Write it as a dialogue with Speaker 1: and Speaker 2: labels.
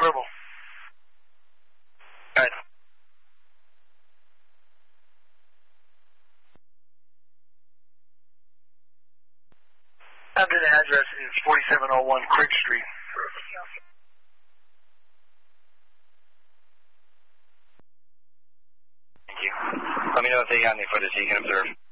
Speaker 1: scribble.
Speaker 2: All right.
Speaker 1: Under the address is 4701 Crick Street.
Speaker 2: Thank you. Let me know if they got any footage so you can observe.